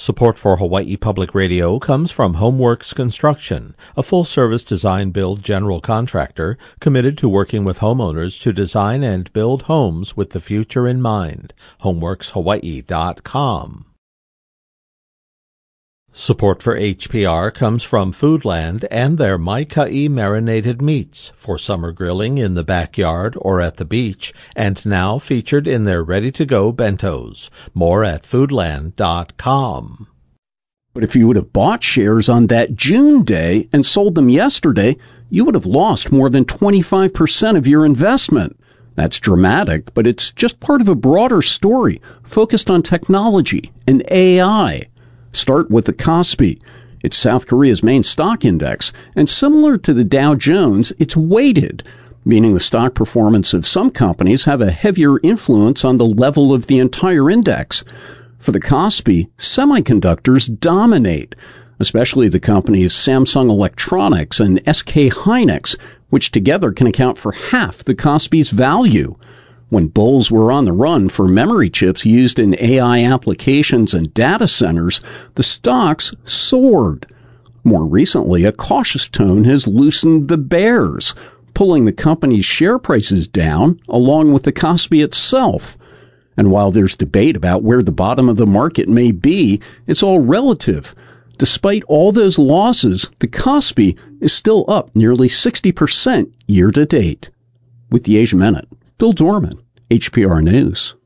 Support for Hawaii Public Radio comes from Homeworks Construction, a full-service design-build general contractor committed to working with homeowners to design and build homes with the future in mind. HomeworksHawaii.com. Support for HPR comes from Foodland and their Maikai marinated meats for summer grilling in the backyard or at the beach, and now featured in their ready-to-go bentos. More at Foodland.com. But if you would have bought shares on that June day and sold them yesterday, you would have lost more than 25% of your investment. That's dramatic, but it's just part of a broader story focused on technology and AI. Start with the Kospi. It's South Korea's main stock index, and similar to the Dow Jones, it's weighted, meaning the stock performance of some companies have a heavier influence on the level of the entire index. For the Kospi, semiconductors dominate, especially the companies Samsung Electronics and SK Hynix, which together can account for half the Kospi's value. When bulls were on the run for memory chips used in AI applications and data centers, the stocks soared. More recently, a cautious tone has loosened the bears, pulling the company's share prices down along with the Kospi itself. And while there's debate about where the bottom of the market may be, it's all relative. Despite all those losses, the Kospi is still up nearly 60% year to date. With the Asia Minute, Bill Dorman, HPR News.